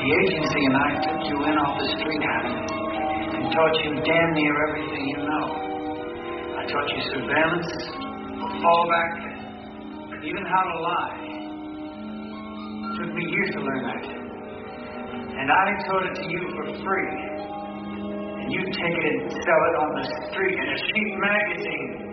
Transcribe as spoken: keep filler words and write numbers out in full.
The agency and I took you in off the street, Adam, and taught you damn near everything you know. I taught you surveillance, fallback, even how to lie. It took me years to learn that. And I taught it to you for free. And you take it and sell it on the street in a cheap magazine.